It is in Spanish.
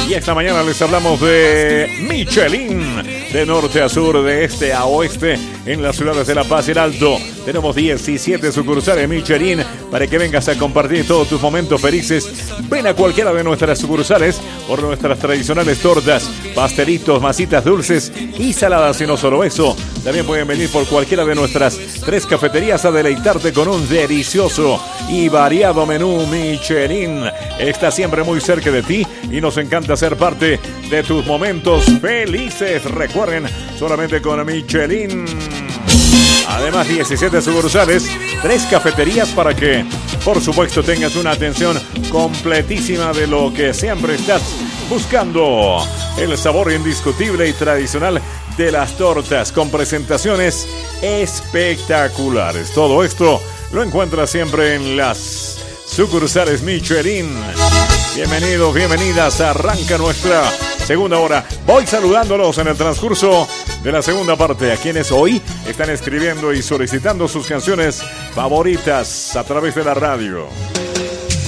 Y esta mañana les hablamos de Michelin, de norte a sur, de este a oeste, en las ciudades de La Paz y El Alto. Tenemos 17 sucursales Michelin para que vengas a compartir todos tus momentos felices. Ven a cualquiera de nuestras sucursales por nuestras tradicionales tortas, pastelitos, masitas dulces y saladas. Y no solo eso, también pueden venir por cualquiera de nuestras 3 cafeterías a deleitarte con un delicioso y variado menú Michelin. Está siempre muy cerca de ti y nos encanta ser parte de tus momentos felices. Recuerden, solamente con Michelin. Además, 17 sucursales, 3 cafeterías para que, por supuesto, tengas una atención completísima de lo que siempre estás buscando. El sabor indiscutible y tradicional de las tortas con presentaciones espectaculares. Todo esto lo encuentras siempre en las sucursales Michelin. Bienvenidos, bienvenidas. Arranca nuestra segunda hora. Voy saludándolos en el transcurso de la segunda parte a quienes hoy están escribiendo y solicitando sus canciones favoritas a través de la radio.